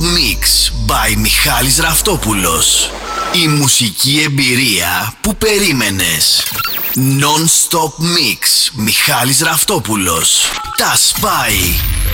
Mix by Μιχάλης Ραφτόπουλος. Η μουσική εμπειρία που περίμενες. Non-stop Mix Μιχάλης Ραφτόπουλος. Τα σπάει.